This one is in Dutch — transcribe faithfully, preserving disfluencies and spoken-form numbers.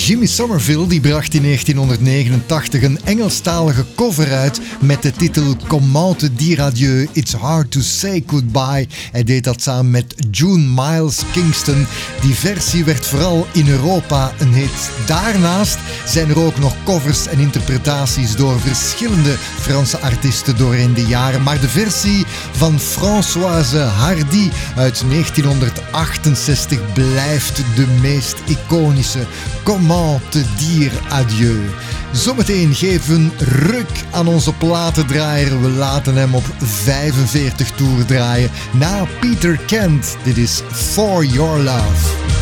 Jimmy Somerville die bracht in negentienhonderdnegenentachtig een Engelstalige cover uit met de titel Comment te dire adieu, It's hard to say goodbye. Hij deed dat samen met June Miles Kingston. Die versie werd vooral in Europa een hit. Daarnaast zijn er ook nog covers en interpretaties door verschillende Franse artiesten doorheen de jaren. Maar de versie van Françoise Hardy uit negentienhonderdachtenzestig blijft de meest iconische. Comment te dire adieu. Zometeen geven we een ruk aan onze platendraaier. We laten hem op vijfenveertig toer draaien. Na Peter Kent, dit is For Your Love.